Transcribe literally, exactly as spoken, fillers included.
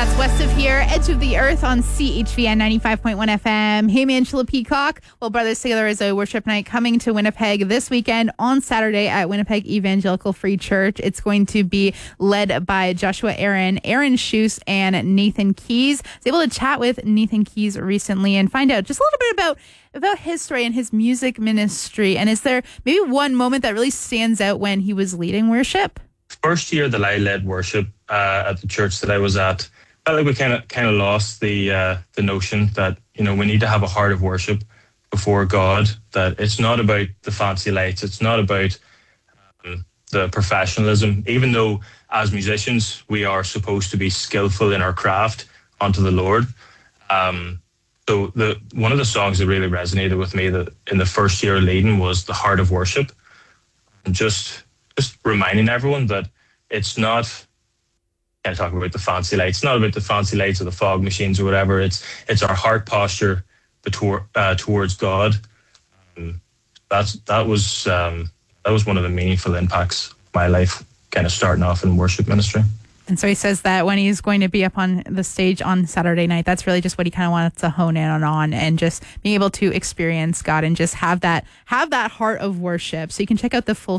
That's west of here, Edge of the Earth on C H V N ninety-five point one F M. Hey, Angela Peacock. Well, Brothers Together is a worship night coming to Winnipeg this weekend on Saturday at Winnipeg Evangelical Free Church. It's going to be led by Joshua Aaron, Aaron Schuss, and Nathan Keys. I was able to chat with Nathan Keys recently and find out just a little bit about about his story and his music ministry. And is there maybe one moment that really stands out when he was leading worship? First year that I led worship uh, at the church that I was at, I felt like we kind of kind of lost the uh, the notion that, you know, we need to have a heart of worship before God, that it's not about the fancy lights, it's not about um, the professionalism, even though as musicians we are supposed to be skillful in our craft unto the Lord. Um, so the one of the songs that really resonated with me that in the first year of leading was The Heart of Worship. And just just reminding everyone that it's not, I talk about the fancy lights, it's not about the fancy lights or the fog machines or whatever. It's it's our heart posture betor- uh, towards God. Um, that's that was um, that was one of the meaningful impacts of my life, kind of starting off in worship ministry. And so he says that when he's going to be up on the stage on Saturday night, that's really just what he kind of wants to hone in on, on and just being able to experience God and just have that have that heart of worship. So you can check out the full